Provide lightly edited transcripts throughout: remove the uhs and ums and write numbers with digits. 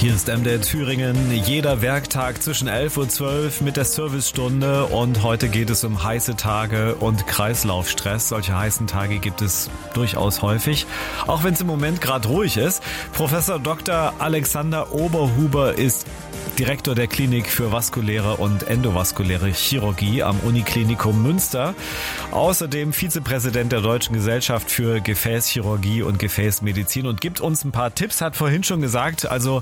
Hier ist MDR Thüringen, jeder Werktag zwischen 11:12 Uhr mit der Servicestunde und heute geht es um heiße Tage und Kreislaufstress. Solche heißen Tage gibt es durchaus häufig, auch wenn es im Moment gerade ruhig ist. Professor Dr. Alexander Oberhuber ist Direktor der Klinik für vaskuläre und endovaskuläre Chirurgie am Uniklinikum Münster. Außerdem Vizepräsident der Deutschen Gesellschaft für Gefäßchirurgie und Gefäßmedizin und gibt uns ein paar Tipps, hat vorhin schon gesagt, also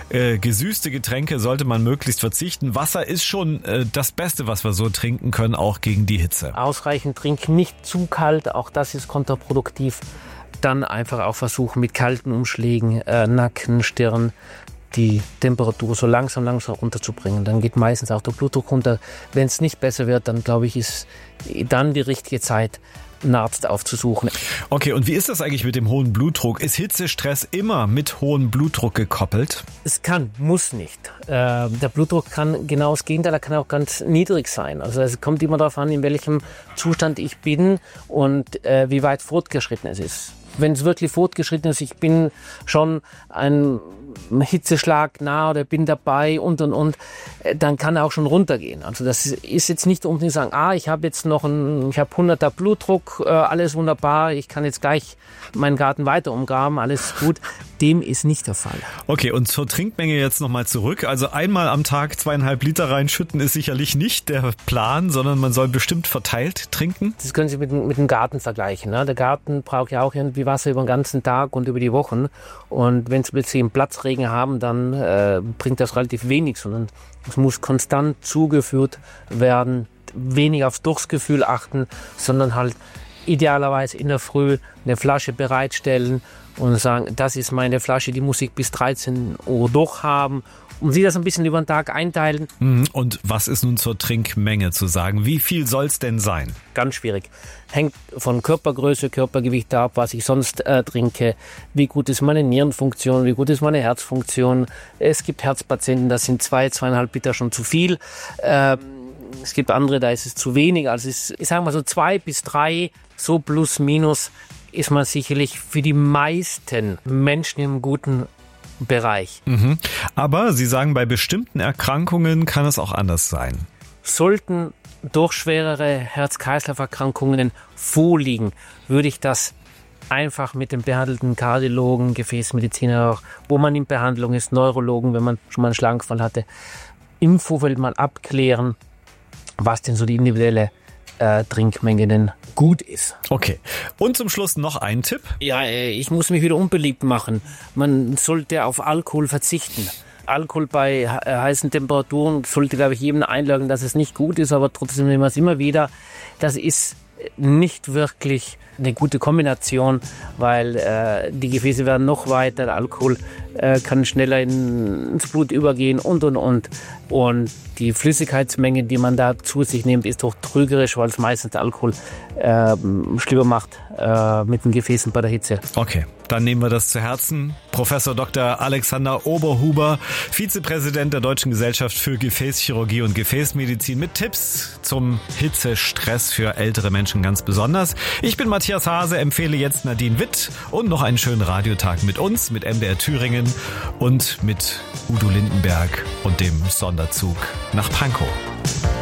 gesüßte Getränke sollte man möglichst verzichten. Wasser ist schon das Beste, was wir so trinken können, auch gegen die Hitze. Ausreichend trinken, nicht zu kalt, auch das ist kontraproduktiv. Dann einfach auch versuchen mit kalten Umschlägen, Nacken, Stirn, die Temperatur so langsam runterzubringen. Dann geht meistens auch der Blutdruck runter. Wenn es nicht besser wird, dann glaube ich, ist dann die richtige Zeit, einen Arzt aufzusuchen. Okay, und wie ist das eigentlich mit dem hohen Blutdruck? Ist Hitzestress immer mit hohem Blutdruck gekoppelt? Es muss nicht. Der Blutdruck kann genau das Gegenteil, er kann auch ganz niedrig sein. Also es kommt immer darauf an, in welchem Zustand ich bin und wie weit fortgeschritten es ist. Wenn es wirklich fortgeschritten ist, ich bin schon ein Hitzeschlag nah oder bin dabei und, dann kann er auch schon runtergehen. Also das ist jetzt nicht unbedingt sagen, ich habe jetzt noch ich habe 100er Blutdruck, alles wunderbar, ich kann jetzt gleich meinen Garten weiter umgraben, alles gut. Dem ist nicht der Fall. Okay, und zur Trinkmenge jetzt nochmal zurück. Also einmal am Tag 2,5 Liter reinschütten ist sicherlich nicht der Plan, sondern man soll bestimmt verteilt trinken. Das können Sie mit dem Garten vergleichen. Ne? Der Garten braucht ja auch irgendwie Wasser über den ganzen Tag und über die Wochen. Und wenn Sie plötzlich einen Platzregen haben, dann bringt das relativ wenig, sondern es muss konstant zugeführt werden, wenig aufs Durstgefühl achten, sondern halt idealerweise in der Früh eine Flasche bereitstellen und sagen, das ist meine Flasche, die muss ich bis 13 Uhr durchhaben. Und Sie das ein bisschen über den Tag einteilen. Und was ist nun zur Trinkmenge zu sagen? Wie viel soll es denn sein? Ganz schwierig. Hängt von Körpergröße, Körpergewicht ab, was ich sonst trinke. Wie gut ist meine Nierenfunktion, wie gut ist meine Herzfunktion. Es gibt Herzpatienten, das sind 2,5 Liter schon zu viel. Es gibt andere, da ist es zu wenig. Also ich sage mal so 2 bis 3, so plus minus, ist man sicherlich für die meisten Menschen im guten Bereich. Aber Sie sagen, bei bestimmten Erkrankungen kann es auch anders sein. Sollten durch schwerere Herz-Kreislauf-Erkrankungen vorliegen, würde ich das einfach mit dem behandelten Kardiologen, Gefäßmediziner, auch, wo man in Behandlung ist, Neurologen, wenn man schon mal einen Schlaganfall hatte, im Vorfeld mal abklären, was denn so die individuelle Trinkmenge denn gut ist. Okay. Und zum Schluss noch ein Tipp? Ja, ich muss mich wieder unbeliebt machen. Man sollte auf Alkohol verzichten. Alkohol bei heißen Temperaturen sollte, glaube ich, jedem einleuchten, dass es nicht gut ist, aber trotzdem nehmen wir es immer wieder. Das ist nicht wirklich eine gute Kombination, weil die Gefäße werden noch weiter, der Alkohol kann schneller ins Blut übergehen und die Flüssigkeitsmenge, die man da zu sich nimmt, ist doch trügerisch, weil es meistens der Alkohol schlimmer macht mit den Gefäßen bei der Hitze. Okay, dann nehmen wir das zu Herzen. Professor Dr. Alexander Oberhuber, Vizepräsident der Deutschen Gesellschaft für Gefäßchirurgie und Gefäßmedizin mit Tipps zum Hitzestress für ältere Menschen ganz besonders. Ich bin Matthias Hase, empfehle jetzt Nadine Witt und noch einen schönen Radiotag mit uns, mit MDR Thüringen und mit Udo Lindenberg und dem Sonderzug nach Pankow.